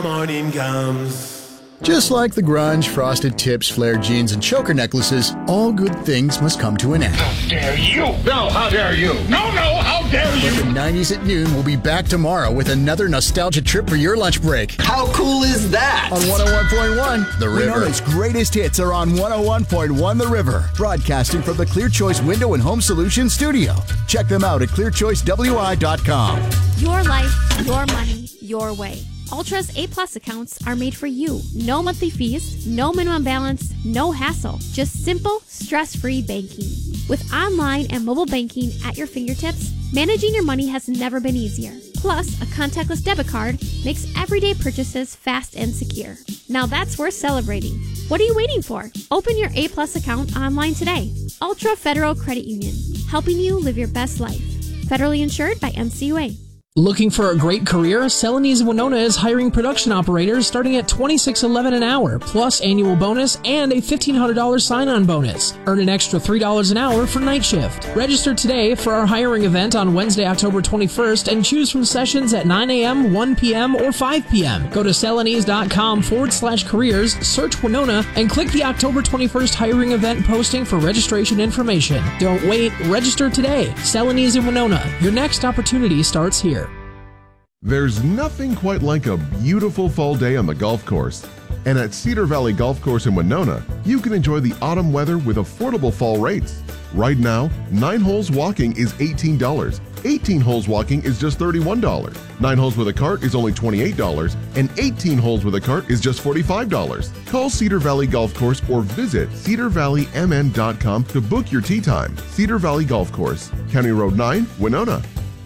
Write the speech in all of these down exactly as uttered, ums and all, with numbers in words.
Morning comes. Just like the grunge, frosted tips, flared jeans, and choker necklaces, all good things must come to an end. How dare you! No, how dare you! No, no, how dare you! But the nineties at noon will be back tomorrow with another nostalgia trip for your lunch break. How cool is that? On one oh one point one, The River. Winona's greatest hits are on one oh one point one The River, broadcasting from the Clear Choice Window and Home Solutions studio. Check them out at clear choice w i dot com. Your life, your money, your way. Ultra's A-plus accounts are made for you. No monthly fees, no minimum balance, no hassle. Just simple, stress-free banking. With online and mobile banking at your fingertips, managing your money has never been easier. Plus, a contactless debit card makes everyday purchases fast and secure. Now that's worth celebrating. What are you waiting for? Open your A-plus account online today. Ultra Federal Credit Union, helping you live your best life. Federally insured by N C U A. Looking for a great career? Celanese Winona is hiring production operators starting at twenty-six eleven an hour, plus annual bonus and a fifteen hundred dollars sign-on bonus. Earn an extra three dollars an hour for night shift. Register today for our hiring event on Wednesday, October twenty-first, and choose from sessions at nine a.m., one p.m., or five p.m. Go to celanese.com forward slash careers, search Winona, and click the October twenty-first hiring event posting for registration information. Don't wait. Register today. Celanese in Winona. Your next opportunity starts here. There's nothing quite like a beautiful fall day on the golf course. And at Cedar Valley Golf Course in Winona, you can enjoy the autumn weather with affordable fall rates. Right now, nine holes walking is eighteen dollars. eighteen holes walking is just thirty-one dollars. nine holes with a cart is only twenty-eight dollars. And eighteen holes with a cart is just forty-five dollars. Call Cedar Valley Golf Course or visit cedar valley m n dot com to book your tee time. Cedar Valley Golf Course, County Road nine, Winona.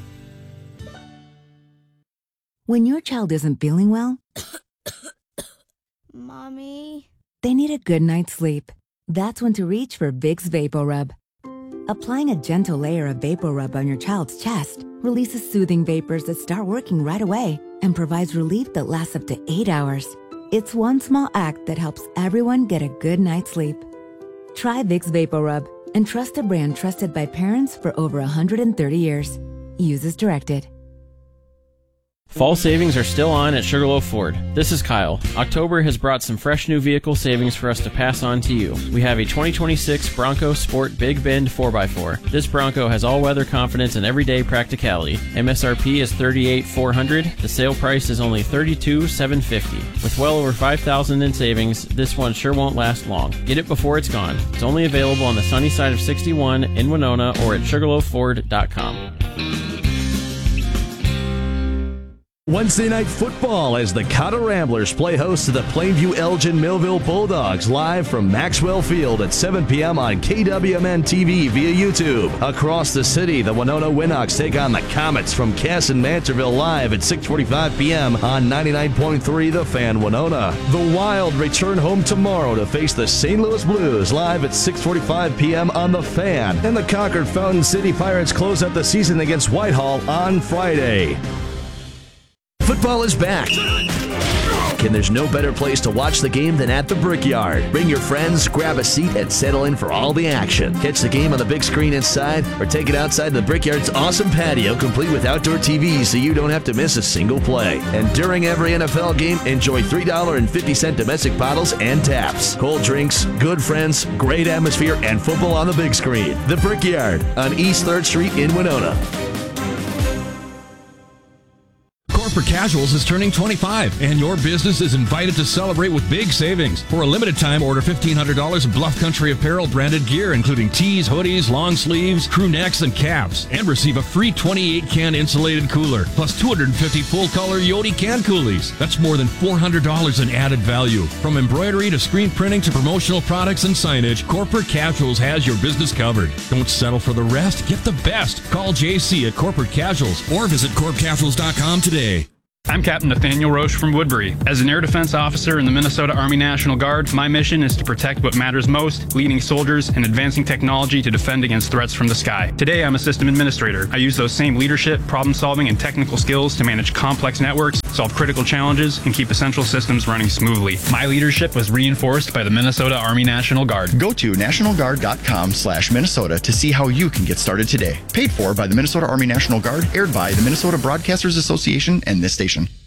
When your child isn't feeling well, Mommy? They need a good night's sleep. That's when to reach for Vicks VapoRub. Applying a gentle layer of VapoRub on your child's chest releases soothing vapors that start working right away and provides relief that lasts up to eight hours. It's one small act that helps everyone get a good night's sleep. Try Vicks VapoRub and trust a brand trusted by parents for over one hundred thirty years. Use as directed. Fall savings are still on at Sugarloaf Ford. This is Kyle. October has brought some fresh new vehicle savings for us to pass on to you. We have a twenty twenty-six Bronco Sport Big Bend four by four. This Bronco has all-weather confidence and everyday practicality. M S R P is thirty-eight thousand four hundred dollars. The sale price is only thirty-two thousand seven hundred fifty dollars. With well over five thousand dollars in savings, this one sure won't last long. Get it before it's gone. It's only available on the sunny side of sixty-one in Winona or at sugarloaf ford dot com. Wednesday night football as the Cotter Ramblers play host to the Plainview Elgin Millville Bulldogs live from Maxwell Field at seven p.m. on K W M N T V via YouTube. Across the city, the Winona Winnox take on the Comets from Cass and Manterville live at six forty-five p.m. on ninety-nine point three The Fan Winona. The Wild return home tomorrow to face the Saint Louis Blues live at six forty-five p.m. on The Fan. And the Concord Fountain City Pirates close out the season against Whitehall on Friday. Football is back, and there's no better place to watch the game than at the Brickyard. Bring your friends, grab a seat, and settle in for all the action. Catch the game on the big screen inside, or take it outside the Brickyard's awesome patio, complete with outdoor T Vs so you don't have to miss a single play. And during every N F L game, enjoy three dollars and fifty cents domestic bottles and taps. Cold drinks, good friends, great atmosphere, and football on the big screen. The Brickyard on East third Street in Winona. Corporate Casuals is turning twenty-five, and your business is invited to celebrate with big savings. For a limited time, order fifteen hundred dollars of Bluff Country Apparel branded gear, including tees, hoodies, long sleeves, crew necks, and caps, and receive a free twenty-eight can insulated cooler, plus two hundred fifty full-color Yodi can coolies. That's more than four hundred dollars in added value. From embroidery to screen printing to promotional products and signage, Corporate Casuals has your business covered. Don't settle for the rest. Get the best. Call J C at Corporate Casuals or visit corp casuals dot com today. I'm Captain Nathaniel Roche from Woodbury. As an air defense officer in the Minnesota Army National Guard, my mission is to protect what matters most, leading soldiers and advancing technology to defend against threats from the sky. Today, I'm a system administrator. I use those same leadership, problem-solving, and technical skills to manage complex networks, solve critical challenges, and keep essential systems running smoothly. My leadership was reinforced by the Minnesota Army National Guard. Go to national guard dot com slash Minnesota to see how you can get started today. Paid for by the Minnesota Army National Guard, aired by the Minnesota Broadcasters Association and this station.